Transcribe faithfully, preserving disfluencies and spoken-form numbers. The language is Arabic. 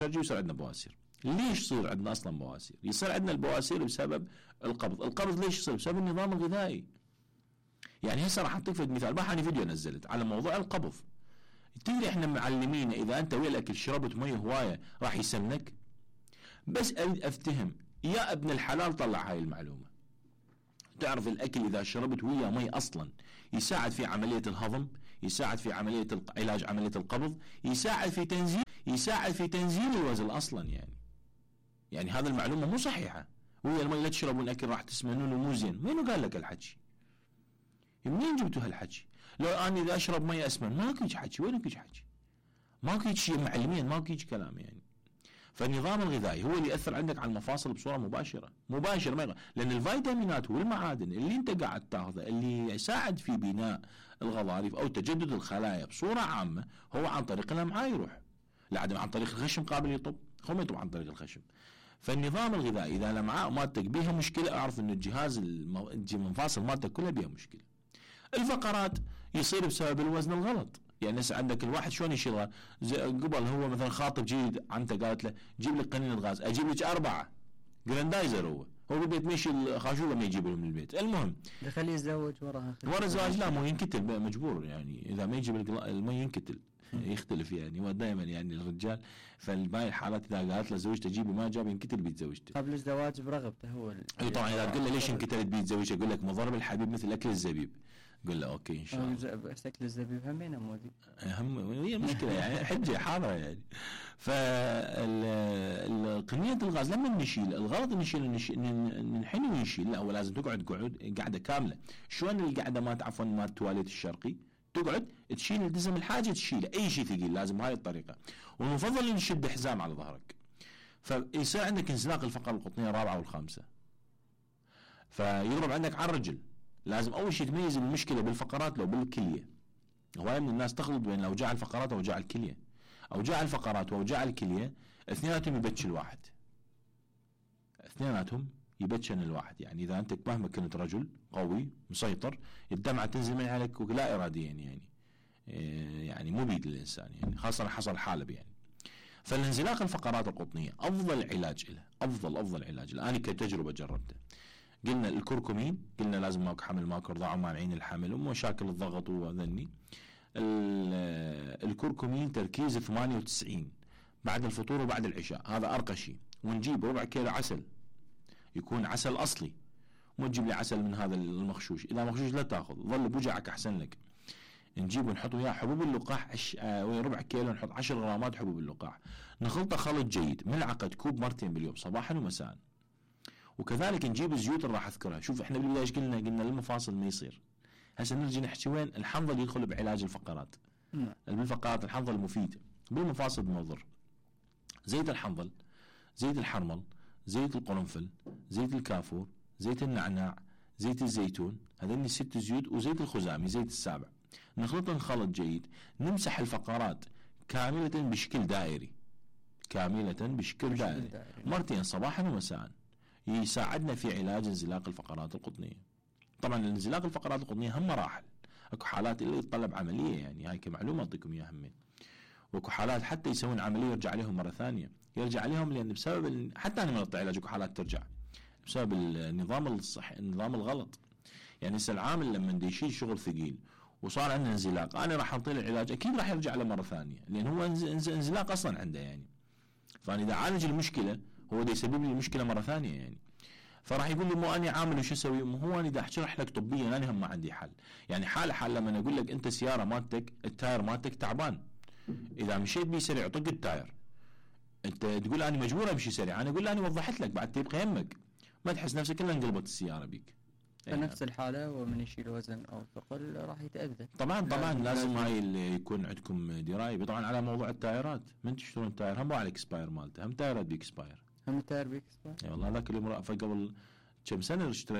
يصير عندنا بواسير. ليش يصير عندنا اصلا بواسير؟ يصير عندنا البواسير بسبب القبض. القبض ليش يصير؟ بسبب النظام الغذائي. يعني هسه راح اعطيك مثال، بحاني فيديو نزلت على موضوع القبض. تدري احنا معلمين اذا انت ويا الاكل شربت مي هوايه راح يسمنك؟ بس اريد افتهم يا ابن الحلال طلع هاي المعلومه. تعرف الاكل اذا شربت وياه مي اصلا يساعد في عمليه الهضم، يساعد في عمليه علاج عمليه القبض، يساعد في تنزيل يساعد في تنزيل الوزن اصلا. يعني يعني هذا المعلومه مو صحيحه. ويا المي لا تشربون اكل راح تسمنون ومو زين. مين قال لك الحكي؟ منين جبتوا هالحكي؟ لو انا اذا اشرب مي اسمن ماكو حكي. وين هيك حكي؟ ماكو شيء معلميا، ماكو كلام يعني. فالنظام الغذائي هو اللي ياثر عندك على المفاصل بصوره مباشره مباشره ما لان الفيتامينات والمعادن اللي انت قاعد تاخذه اللي يساعد في بناء الغضاريف او تجدد الخلايا بصوره عامه هو عن طريق الامعاء يروح. لا عن طريق الخشم قابل يطب، هو ما يطب عن طريق الخشم. فالنظام الغذائي اذا الامعاء مالتك بيها مشكله اعرف انه الجهاز المفاصل مالتك كلها بيها مشكله. الفقرات يصير بسبب الوزن الغلط. يعني هسه عندك الواحد شلون يشيلها؟ قبل هو مثلا خاطب جيد عنته قالت له جيب لي قنينه غاز، اجيب لك اربعه جراندايزر. هو هو بالبيت ماشي الخاشوقه ما يجيب له من البيت. المهم خليه يتزوج وراها ورا الزواج لا مو ينكتل مجبور. يعني اذا ما يجيب المي ينكتل يختلف يعني. ودائما يعني الرجال فالباقي الحالات اذا قالت له زوجته جيبي ما جاب ينكتل بيت زوجته قبل الزواج برغبته هو. اي طبعا اذا تقول له ليش انكتلت بيت زوجته يقول لك مضرب الحبيب مثل اكل الزبيب. قل له اوكي ان شاء الله. بس اكل الزبيب همينه مودي هم هي مشكله يعني حجه حاضره يعني. فالقنية الغاز لما نشيل الغلط نشيل ننحني ونشيل. لا هو لازم تقعد قعود قاعده كامله. شلون القعده مات عفوا مات التواليت الشرقي؟ تقعد تشيل الجسم الحاجه تشيله اي شيء ثقيل لازم هاي الطريقه. والمفضل ان نشد حزام على ظهرك. فيصير عندك انزلاق الفقرة القطنيه الرابعه والخامسه. فيضرب عندك على الرجل. لازم اول شيء تميز المشكله بالفقرات لو بالكليه. هواي من الناس تخلط بين اوجاع الفقرات واوجاع الكليه. اوجاع الفقرات واوجاع الكليه اثنيناتهم يبتش الواحد. اثنيناتهم يبتشن الواحد. يعني اذا انت مهما كنت رجل قوي مسيطر الدمعه تنزل من عليك لا اراديا يعني يعني مو بيد الانسان يعني خاصه حصل حالب يعني. فالانزلاق الفقرات القطنيه افضل علاج له افضل افضل علاج له. انا كتجربه جربته. قلنا الكركمين قلنا لازم ماكو حمل ماكو رضاعه مانعين الحمل ومشاكل الضغط وذني. الكركمين تركيز ثمانية وتسعين بعد الفطور وبعد العشاء هذا ارقى شيء. ونجيب ربع كيلو عسل يكون عسل اصلي مو تجيب لي عسل من هذا المخشوش. اذا مخشوش لا تاخذ ظل بوجعك احسن لك. نجيب ونحط وياه حبوب اللقاح عش... آه ربع كيلو نحط عشر غرامات حبوب اللقاح نخلطه خلط جيد ملعقه كوب مرتين باليوم صباحا ومساء. وكذلك نجيب الزيوت اللي راح اذكرها. شوف احنا بالبدايه ايش قلنا؟ قلنا المفاصل ما يصير. هسه نرجع نحكي وين الحنظل يدخل بعلاج الفقرات. بالفقرات الحنظل مفيد بالمفاصل مضر. زيت الحنظل زيت الحرمل زيت القرنفل زيت الكافور زيت النعناع زيت الزيتون هذين الست زيوت وزيت الخزامي زيت السابع نخلطهم خلط جيد. نمسح الفقرات كاملة بشكل دائري كاملة بشكل دائري مرتين صباحا ومساء. يساعدنا في علاج انزلاق الفقرات القطنية. طبعا انزلاق الفقرات القطنية هم مراحل. اكو حالات اللي يتطلب عملية يعني هاي كمعلومة اعطيكم اياها همين. واكو حالات حتى يسوون عملية يرجع عليهم مرة ثانية. يرجع عليهم لان بسبب ال... حتى انا مرضت علاج. اكو حالات ترجع بسبب النظام الصح النظام الغلط. يعني هسه العامل لما بده يشيل شغل ثقيل وصار عنده انزلاق انا راح اعطيه العلاج اكيد راح يرجع له مرة ثانية لان هو انزلاق اصلا عنده يعني. فانا اذا عالج المشكلة هو ده يسبب لي المشكلة مرة ثانية يعني. فراح يقول لي مو اني عامل وش اسوي؟ مو هو انا دا اشرح لك طبيا انا هم ما عندي حل. يعني حال حال لما اقول لك انت سياره مالتك التاير مالتك تعبان اذا مشيت بيه سريع طق التاير انت تقول انا مجبور امشي سريع. انا اقول انا وضحت لك بعد تبقى يمك ما تحس نفسك الا انقلبت السياره بيك. فنفس الحاله ومن يشيل وزن او ثقل راح يتاذى. طبعا طبعا لازم, لازم هاي اللي يكون عندكم درايه. طبعا على موضوع التايرات من تشترون التاير هم مو على اكسباير مالته هم تايرات بيكسباير. هم تاير بيكسباير. اي والله ذاك اليوم قبل كم سنه اشتريت